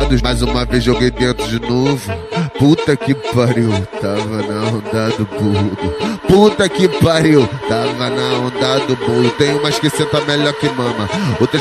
dentro, mais uma vez joguei dentro de novo. Puta que pariu, tava na onda do burro. Puta que pariu, tava na onda do burro. Tem umas que senta melhor que mama, outras